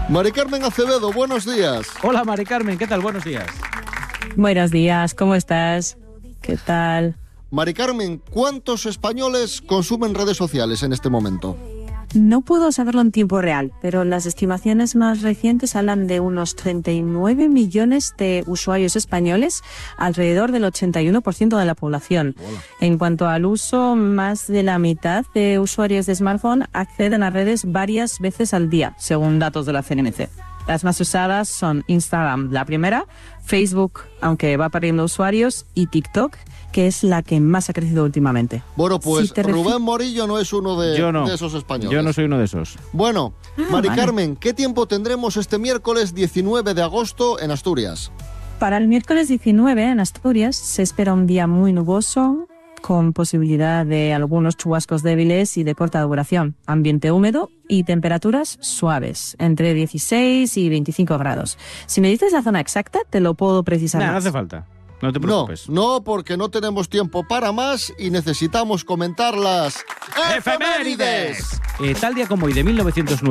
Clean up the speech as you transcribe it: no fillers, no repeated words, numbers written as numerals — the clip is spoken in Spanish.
Mari Carmen Acevedo, buenos días. Hola, Mari Carmen, ¿qué tal? Buenos días. Buenos días, ¿cómo estás? ¿Qué tal? Mari Carmen, ¿cuántos españoles consumen redes sociales en este momento? No puedo saberlo en tiempo real, pero las estimaciones más recientes hablan de unos 39 millones de usuarios españoles, alrededor del 81% de la población. Hola. En cuanto al uso, más de la mitad de usuarios de smartphone acceden a redes varias veces al día, según datos de la CNMC. Las más usadas son Instagram, la primera, Facebook, aunque va perdiendo usuarios, y TikTok, que es la que más ha crecido últimamente. Bueno, pues Si Rubén Morillo no es uno de esos españoles. Yo no soy uno de esos. Bueno, Mari vale. Carmen, ¿qué tiempo tendremos este miércoles 19 de agosto en Asturias? Para el miércoles 19 en Asturias se espera un día muy nuboso, con posibilidad de algunos chubascos débiles y de corta duración, ambiente húmedo y temperaturas suaves, entre 16 y 25 grados. Si me dices la zona exacta, te lo puedo precisar No más. hace falta. No te preocupes. No, porque no tenemos tiempo para más y necesitamos comentar las ¡Efemérides! Tal día como hoy de 1909,